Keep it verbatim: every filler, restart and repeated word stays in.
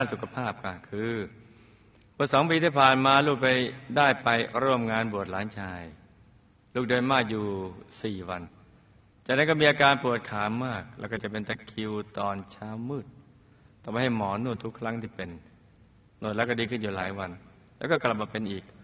สุขภาพก็คือเมื่อสองปีที่ผ่านมาลูกไปได้ไปร่วมงานบวชหลานชายลูกเดินมาอยู่สี่วันจากนั้นก็มีอาการปวดขามากแล้วก็จะเป็นตะคริวตอนเช้ามืดต้องไปให้หมอนวดทุกครั้งที่เป็นนวดแล้วก็ดีขึ้นอยู่หลายวันแล้วก็กลับมาเป็นอีก